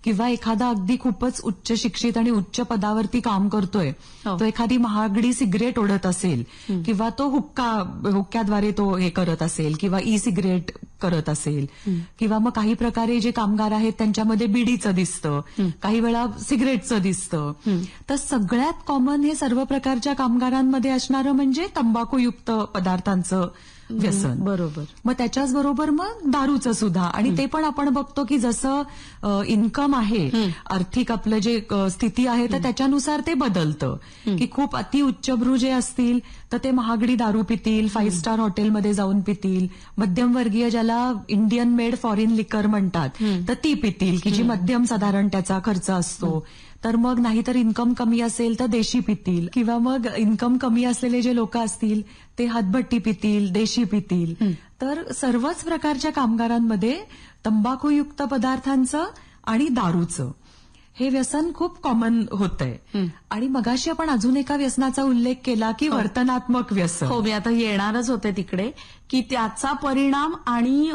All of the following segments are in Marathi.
किंवा एखादा अगदी खूपच उच्च शिक्षित आणि उच्च पदावरती काम करतोय, हो. तो एखादी महागडी सिगरेट ओढत असेल किंवा तो हुक्क्याद्वारे तो हे करत असेल किंवा ई सिगरेट करत असेल किंवा मग काही प्रकारे जे कामगार आहेत त्यांच्यामध्ये बिडीचं दिसतं, काही वेळा सिगरेटचं दिसतं. तर सगळ्यात कॉमन हे सर्व प्रकारच्या कामगारांमध्ये असणारं म्हणजे तंबाखूयुक्त पदार्थांचं व्यसन. बरोबर. मग त्याच्याच बरोबर मग दारूचं सुद्धा. आणि ते पण आपण बघतो की जसं इन्कम आहे, आर्थिक आपलं जे स्थिती आहे तर त्याच्यानुसार ते बदलतं. की खूप अतिउच्चभ्रू जे असतील तर ते महागडी दारू पितील, 5 स्टार हॉटेलमध्ये जाऊन पितील. मध्यमवर्गीय ज्याला इंडियन मेड फॉरेन लिकर म्हणतात तर ती पितील की जी मध्यम साधारण त्याचा खर्च असतो. तर मग नाहीतर इन्कम कमी असेल तर देशी पितील किंवा मग इन्कम कमी असलेले जे लोक असतील ते हातभट्टी पितील, देशी पितील. तर सर्वच प्रकारच्या कामगारांमध्ये तंबाखूयुक्त पदार्थांचं आणि दारूचं हे व्यसन खूप कॉमन होतंय. आणि मगाशी आपण अजून एका व्यसनाचा उल्लेख केला की वर्तनात्मक व्यसन. हो, मी आता येणारच होते तिकडे की त्याचा परिणाम आणि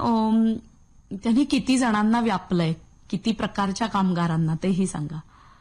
त्यांनी किती जणांना व्यापलंय, किती प्रकारच्या कामगारांना, तेही सांगा.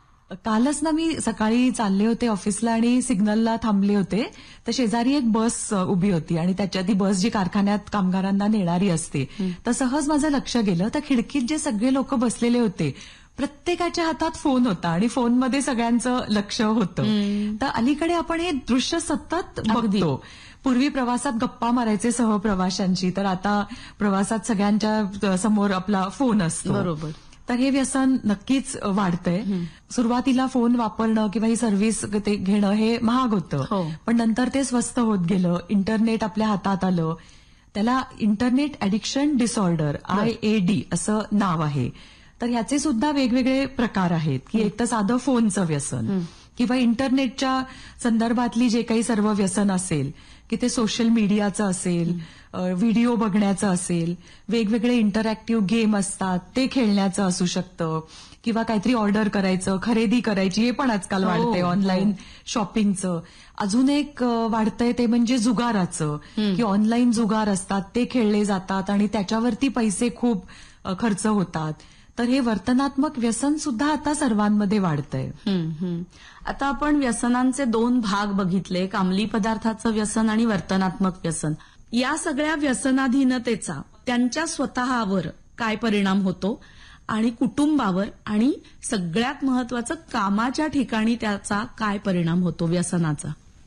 कालच ना मी सकाळी चालले होते ऑफिसला आणि सिग्नलला थांबले होते तर शेजारी एक बस उभी होती आणि त्याच्या ती बस जी कारखान्यात कामगारांना नेणारी असते. तर सहज माझं लक्ष गेलं तर खिडकीत जे सगळे लोक बसलेले होते प्रत्येकाच्या हातात फोन होता आणि फोनमध्ये सगळ्यांचं लक्ष होतं. तर अलीकडे आपण हे दृश्य सतत बघतो. पूर्वी प्रवासात गप्पा मारायचे सहप्रवाशांची, तर आता प्रवासात सगळ्यांच्या समोर आपला फोन असतो. बरोबर. तर हे व्यसन नक्कीच वाढतंय. सुरुवातीला फोन वापरणं किंवा ही सर्व्हिस ते घेणं हे महाग होतं, पण नंतर ते स्वस्त होत गेलं. इंटरनेट आपल्या हातात आलं. त्याला इंटरनेट ऍडिक्शन डिसऑर्डर IAD असं नाव आहे. तर ह्याचे सुद्धा वेगवेगळे प्रकार आहेत की एक तर साधं फोनचं व्यसन किंवा इंटरनेटच्या संदर्भातली जे काही सर्व व्यसन असेल की ते सोशल मीडियाचं असेल, व्हिडिओ बघण्याचं असेल, वेगवेगळे इंटरॅक्टिव्ह गेम असतात ते खेळण्याचं असू शकतं किंवा काहीतरी ऑर्डर करायचं, खरेदी करायची, हे पण आजकाल वाढतंय. ऑनलाईन शॉपिंगचं. अजून एक वाढतंय ते म्हणजे जुगाराचं की ऑनलाईन जुगार असतात ते खेळले जातात आणि त्याच्यावरती पैसे खूप खर्च होतात. तर हे वर्तनात्मक व्यसन सुद्धा आता सर्वांमध्ये वाढतंय. आता आपण व्यसनांचे 2 भाग बघितले, एक अंमली पदार्थाचं व्यसन आणि वर्तनात्मक व्यसन. या सगळ्या व्यसनाधीनतेचा त्यांच्या स्वतःवर काय परिणाम होतो आणि कुटुंबावर आणि सगळ्यात महत्वाचं कामाच्या ठिकाणी त्याचा काय परिणाम होतो व्यसनाचा?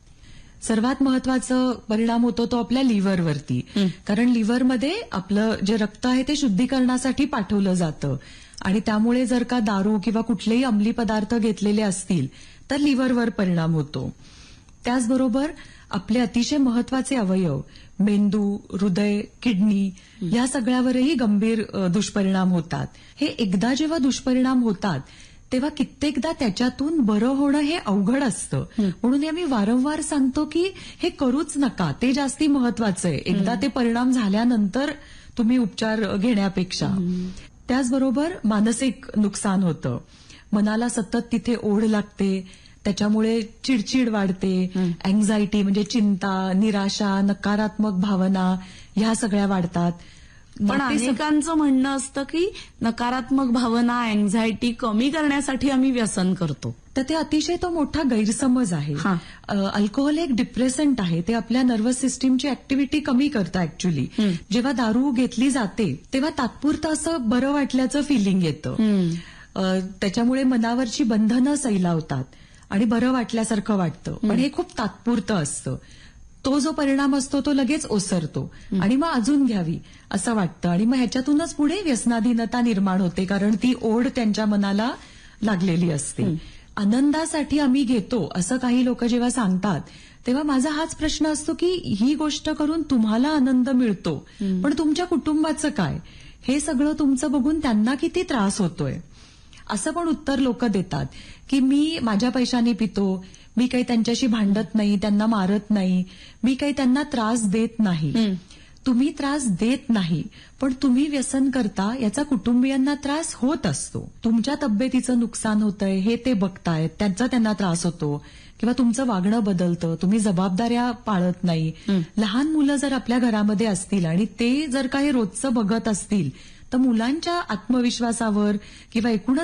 सर्वात महत्वाचा परिणाम होतो तो आपल्या लिव्हरवरती. कारण लिव्हरमध्ये आपलं जे रक्त आहे ते शुद्धीकरणासाठी पाठवलं जातं आणि त्यामुळे जर का दारू किंवा कुठलेही अंमली पदार्थ घेतलेले असतील तर लिव्हरवर परिणाम होतो. त्याचबरोबर आपले अतिशय महत्वाचे अवयव मेंदू, हृदय, किडनी या सगळ्यावरही गंभीर दुष्परिणाम होतात. हे एकदा जेव्हा दुष्परिणाम होतात तेव्हा कित्येकदा त्याच्यातून बरं होणं हे अवघड असतं. म्हणून आम्ही वारंवार सांगतो की हे करूच नका, ते जास्ती महत्वाचं आहे. एकदा ते परिणाम झाल्यानंतर तुम्ही उपचार घेण्यापेक्षा. त्याचबरोबर मानसिक नुकसान होतं. मनाला सतत तिथे ओढ लागते, त्याच्यामुळे चिडचिड वाढते, अँझायटी म्हणजे चिंता, निराशा, नकारात्मक भावना ह्या सगळ्या वाढतात. पण अनेकांचं म्हणणं असतं की नकारात्मक भावना, अँझायटी कमी करण्यासाठी आम्ही व्यसन करतो. तर ते अतिशय तो मोठा गैरसमज आहे. अल्कोहोल एक डिप्रेसंट आहे, ते आपल्या नर्व्हस सिस्टीमची ऍक्टिव्हिटी कमी करतं ऍक्च्युली. जेव्हा दारू घेतली जाते तेव्हा तात्पुरतं असं बरं वाटल्याचं फिलिंग येतं. त्याच्यामुळे मनावरची बंधनं सैलावतात आणि बरं वाटल्यासारखं वाटतं, पण हे खूप तात्पुरतं असतं. तो जो परिणाम असतो तो लगेच ओसरतो आणि मग अजून घ्यावी असं वाटतं आणि मग ह्याच्यातूनच पुढे व्यसनाधीनता निर्माण होते, कारण ती ओढ त्यांच्या मनाला लागलेली असते. आनंदासाठी आम्ही घेतो असं काही लोक जेव्हा सांगतात तेव्हा माझा हाच प्रश्न असतो की ही गोष्ट करून तुम्हाला आनंद मिळतो, पण तुमच्या कुटुंबाचं काय? हे सगळं तुमचं बघून त्यांना किती त्रास होतोय? असं पण उत्तर लोक देतात की मी माझ्या पैशाने पितो, मी काही त्यांच्याशी भांडत नाही, त्यांना मारत नाही, मी काही त्यांना त्रास देत नाही. तुम्ही त्रास देत नाही, पण तुम्ही व्यसन करता याचा कुटुंबियांना त्रास होत असतो. तुमच्या तब्येतीचं नुकसान होतंय हे ते बघतायत, त्यांचा त्यांना त्रास होतो किंवा तुमचं वागणं बदलतं, तुम्ही जबाबदाऱ्या पाळत नाही. लहान मुलं जर आपल्या घरामध्ये असतील आणि ते जर काही रोजचं बघत असतील तर मुलांच्या आत्मविश्वासावर किंवा एकूणच